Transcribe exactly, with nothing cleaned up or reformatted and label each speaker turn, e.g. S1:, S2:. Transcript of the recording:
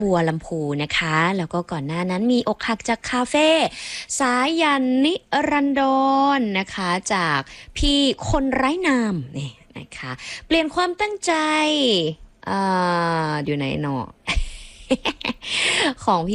S1: บัวลำพูนะคะแล้วก็ก่อนหน้านั้นมีอกหักจากคาเฟ่สายันนิรันดรนะคะจากพี่คนไร้นามนี่นะคะเปลี่ยนความตั้งใจอ่าอยู่ไหนเนาะ ของพี่